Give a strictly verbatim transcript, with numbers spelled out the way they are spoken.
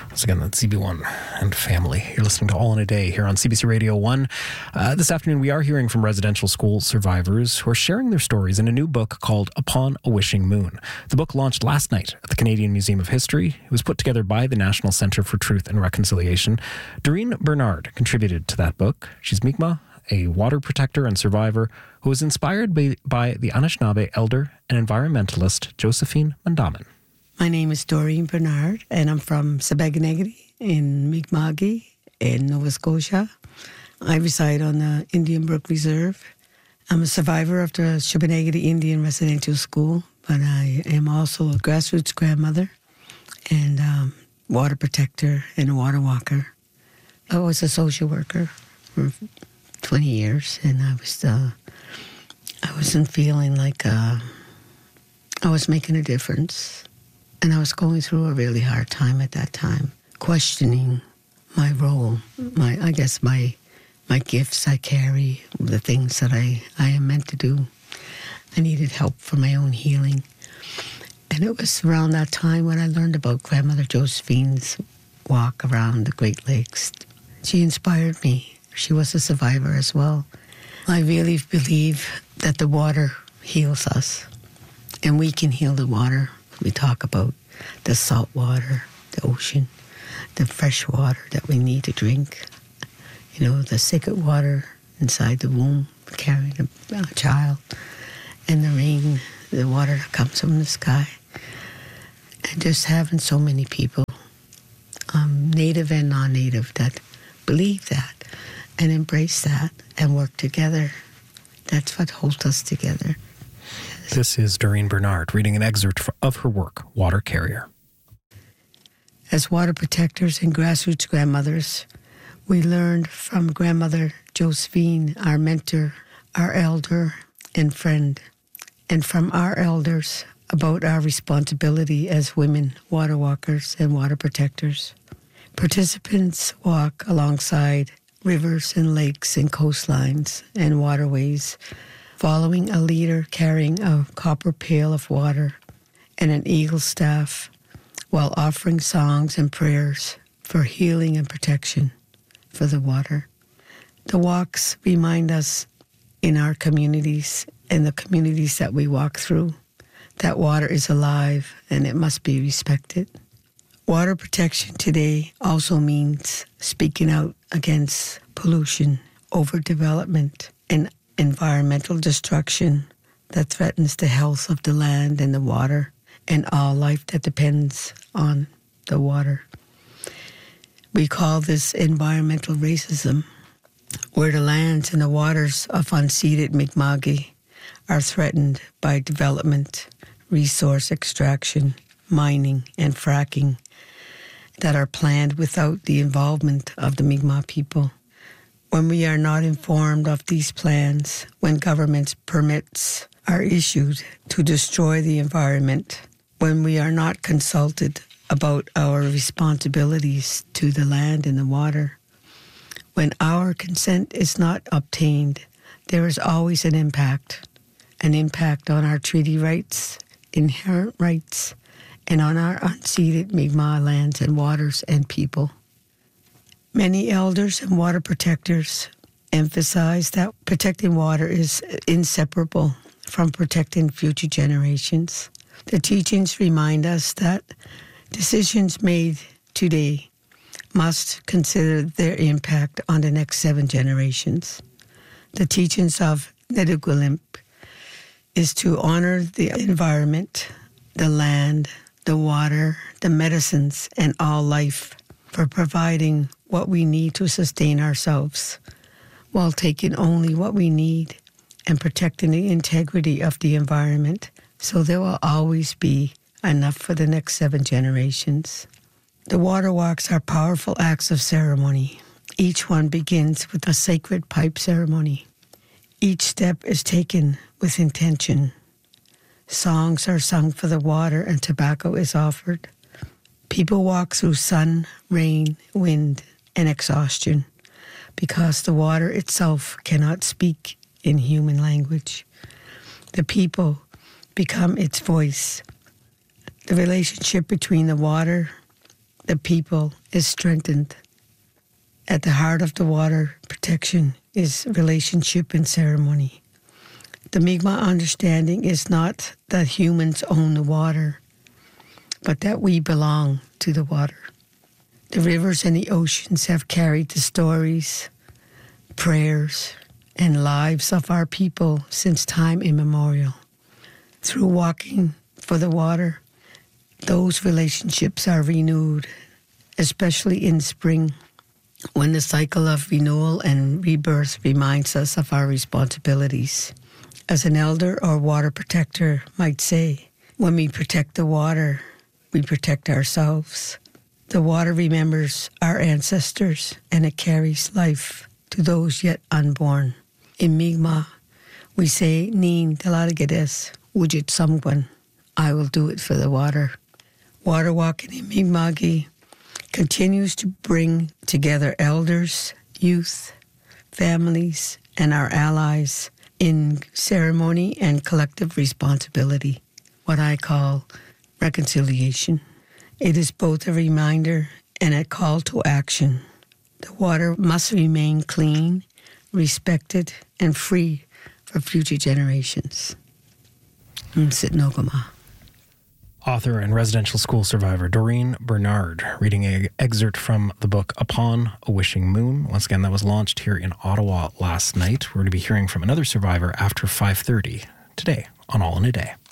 Once again, that's C B one and family. You're listening to All in a Day here on C B C Radio one. Uh, this afternoon, we are hearing from residential school survivors who are sharing their stories in a new book called Upon a Wishing Moon. The book launched last night at the Canadian Museum of History. It was put together by the National Centre for Truth and Reconciliation. Doreen Bernard contributed to that book. She's Mi'kmaq, a water protector and survivor who was inspired by, by the Anishinaabe elder and environmentalist Josephine Mandamin. My name is Doreen Bernard, and I'm from Sipekne'katik in Mi'kmaq in Nova Scotia. I reside on the Indian Brook Reserve. I'm a survivor of the Sipekne'katik Indian Residential School, but I am also a grassroots grandmother and um, water protector and a water walker. I was a social worker for twenty years, and I was uh, I wasn't feeling like uh, I was making a difference. And I was going through a really hard time at that time, questioning my role, my I guess my my gifts I carry, the things that I, I am meant to do. I needed help for my own healing. And it was around that time when I learned about Grandmother Josephine's walk around the Great Lakes. She inspired me. She was a survivor as well. I really believe that the water heals us, and we can heal the water. We talk about the salt water, the ocean, the fresh water that we need to drink, you know, the sacred water inside the womb, carrying a, a child, and the rain, the water that comes from the sky. And just having so many people, um, native and non-native, that believe that and embrace that and work together. That's what holds us together. This is Doreen Bernard reading an excerpt of her work, Water Carrier. As water protectors and grassroots grandmothers, we learned from Grandmother Josephine, our mentor, our elder and friend, and from our elders about our responsibility as women water walkers and water protectors. Participants walk alongside rivers and lakes and coastlines and waterways, following a leader carrying a copper pail of water and an eagle staff, while offering songs and prayers for healing and protection for the water. The walks remind us in our communities and the communities that we walk through that water is alive and it must be respected. Water protection today also means speaking out against pollution, overdevelopment, and environmental destruction that threatens the health of the land and the water and all life that depends on the water. We call this environmental racism, where the lands and the waters of unceded Mi'kmaq are threatened by development, resource extraction, mining, and fracking that are planned without the involvement of the Mi'kmaq people. When we are not informed of these plans, when government permits are issued to destroy the environment, when we are not consulted about our responsibilities to the land and the water, when our consent is not obtained, there is always an impact, an impact on our treaty rights, inherent rights, and on our unceded Mi'kmaq lands and waters and people. Many elders and water protectors emphasize that protecting water is inseparable from protecting future generations. The teachings remind us that decisions made today must consider their impact on the next seven generations. The teachings of Nedugulimp is to honor the environment, the land, the water, the medicines, and all life for providing what we need to sustain ourselves, while taking only what we need and protecting the integrity of the environment, so there will always be enough for the next seven generations. The water walks are powerful acts of ceremony. Each one begins with a sacred pipe ceremony. Each step is taken with intention. Songs are sung for the water and tobacco is offered. People walk through sun, rain, wind, and exhaustion because the water itself cannot speak in human language. The people become its voice. The relationship between the water, the people is strengthened. At the heart of the water protection is relationship and ceremony. The Mi'kmaq understanding is not that humans own the water, but that we belong to the water. The rivers and the oceans have carried the stories, prayers, and lives of our people since time immemorial. Through walking for the water, those relationships are renewed, especially in spring, when the cycle of renewal and rebirth reminds us of our responsibilities. As an elder or water protector might say, when we protect the water, we protect ourselves. The water remembers our ancestors, and it carries life to those yet unborn. In Mi'kmaq, we say, Nin Taladagedes, Wujit Samgwan, I will do it for the water. Water walking in Mi'kmaqi continues to bring together elders, youth, families, and our allies in ceremony and collective responsibility, what I call reconciliation. It is both a reminder and a call to action. The water must remain clean, respected, and free for future generations. Msitnogama. Author and residential school survivor Doreen Bernard reading an excerpt from the book Upon a Wishing Moon. Once again, that was launched here in Ottawa last night. We're going to be hearing from another survivor after five thirty today on All in a Day.